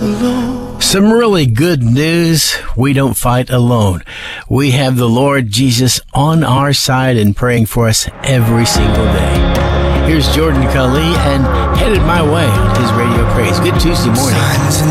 Some really good news. We don't fight alone. We have the Lord Jesus on our side and praying for us every single day. Here's Jordan Kali and Headed My Way on his Radio Praise. Good Tuesday morning.